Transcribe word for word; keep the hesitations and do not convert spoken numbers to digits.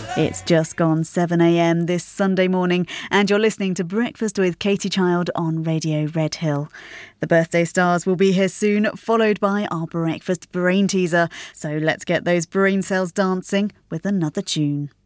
It's just gone seven a m this Sunday morning, and you're listening to Breakfast with Katie Child on Radio Red Hill. The birthday stars will be here soon, followed by our breakfast brain teaser. So let's get those brain cells dancing with another tune.